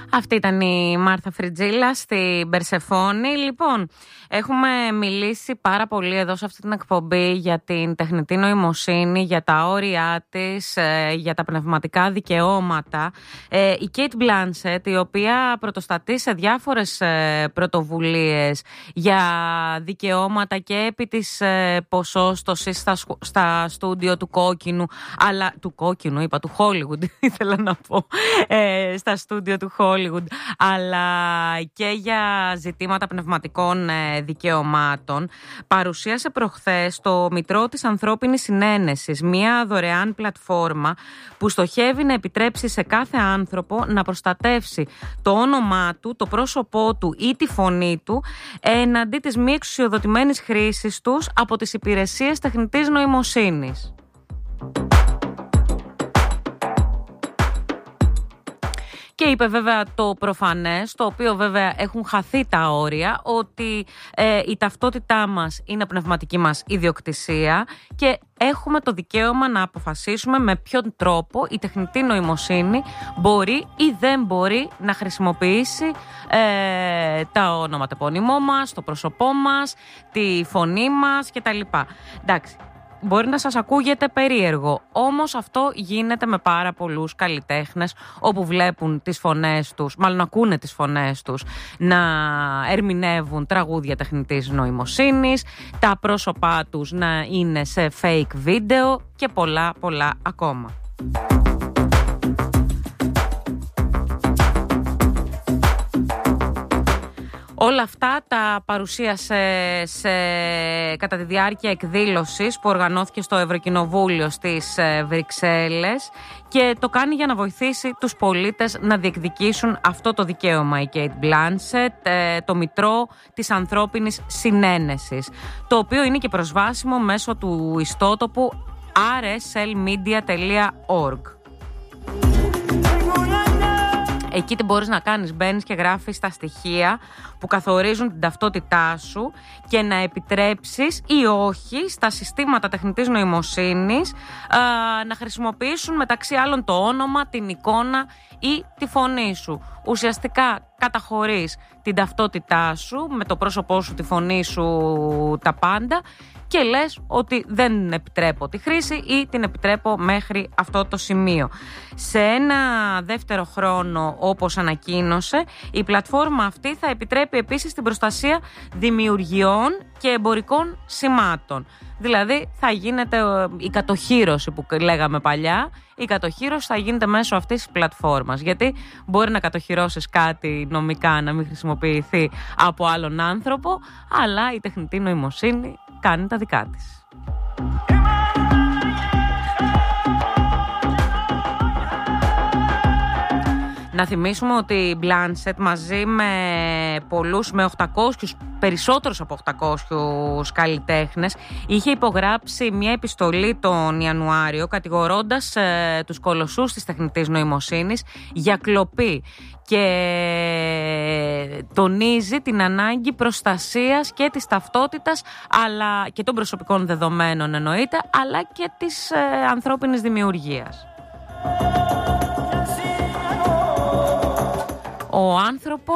Αυτή ήταν η Μάρθα Φριτζίλα στην Περσεφόνη. Λοιπόν, έχουμε μιλήσει πάρα πολύ εδώ σε αυτή την εκπομπή για την τεχνητή νοημοσύνη, για τα όρια της, για τα πνευματικά δικαιώματα. Η Κέιτ Μπλάνσετ, η οποία πρωτοστατεί σε διάφορες πρωτοβουλίες για δικαιώματα και επί της ποσόστοσης στα στούντιο του κόκκινου, αλλά του κόκκινου είπα, του Hollywood ήθελα να πω, στα στούντιο του Hollywood, αλλά και για ζητήματα πνευματικών δικαιωμάτων, παρουσίασε προχθές το Μητρό της Ανθρώπινης Συνένεσης, μια δωρεάν πλατφόρμα που στοχεύει να επιτρέψει σε κάθε άνθρωπο να προστατεύσει το όνομά του, το πρόσωπό του ή τη φωνή του εναντί της μη εξουσιοδοτημένης χρήσης τους από τις υπηρεσίες τεχνητής νοημοσύνης. Και είπε βέβαια το προφανές, το οποίο βέβαια έχουν χαθεί τα όρια, ότι η ταυτότητά μας είναι πνευματική μας ιδιοκτησία και έχουμε το δικαίωμα να αποφασίσουμε με ποιον τρόπο η τεχνητή νοημοσύνη μπορεί ή δεν μπορεί να χρησιμοποιήσει τα ονοματεπώνυμό μας, το πρόσωπό μας, τη φωνή μας κτλ. Εντάξει. Μπορεί να σας ακούγεται περίεργο, όμως αυτό γίνεται με πάρα πολλούς καλλιτέχνες, όπου βλέπουν τις φωνές τους, μάλλον ακούνε τις φωνές τους να ερμηνεύουν τραγούδια τεχνητής νοημοσύνης, τα πρόσωπά τους να είναι σε fake βίντεο και πολλά ακόμα. Όλα αυτά τα παρουσίασε κατά τη διάρκεια εκδήλωσης που οργανώθηκε στο Ευρωκοινοβούλιο στις Βρυξέλλες και το κάνει για να βοηθήσει τους πολίτες να διεκδικήσουν αυτό το δικαίωμα. Η Κέιτ Μπλάνσετ, το Μητρό της Ανθρώπινης Συνένεσης, το οποίο είναι και προσβάσιμο μέσω του ιστότοπου rslmedia.org. Εκεί τι μπορείς να κάνεις, μπαίνεις και γράφεις τα στοιχεία που καθορίζουν την ταυτότητά σου και να επιτρέψεις ή όχι στα συστήματα τεχνητής νοημοσύνης να χρησιμοποιήσουν μεταξύ άλλων το όνομα, την εικόνα ή τη φωνή σου. Ουσιαστικά καταχωρείς την ταυτότητά σου με το πρόσωπό σου, τη φωνή σου, τα πάντα και λες ότι δεν επιτρέπω τη χρήση ή την επιτρέπω μέχρι αυτό το σημείο. Σε ένα δεύτερο χρόνο, όπως ανακοίνωσε, η πλατφόρμα αυτή θα επιτρέπει επίσης την προστασία δημιουργιών και εμπορικών σημάτων. Δηλαδή θα γίνεται η κατοχύρωση που λέγαμε παλιά, η κατοχύρωση θα γίνεται μέσω αυτής της πλατφόρμας. Γιατί μπορεί να κατοχυρώσεις κάτι νομικά να μην χρησιμοποιηθεί από άλλον άνθρωπο, αλλά η τεχνητή νοημοσύνη κάνει τα δικά της. Να θυμίσουμε ότι η Μπλάνσετ μαζί με πολλούς, με 800, περισσότερους από 800 καλλιτέχνες, είχε υπογράψει μια επιστολή τον Ιανουάριο κατηγορώντας τους κολοσσούς της τεχνητής νοημοσύνης για κλοπή και τονίζει την ανάγκη προστασίας και της ταυτότητας αλλά και των προσωπικών δεδομένων εννοείται, αλλά και της ανθρώπινης δημιουργίας. Ο άνθρωπος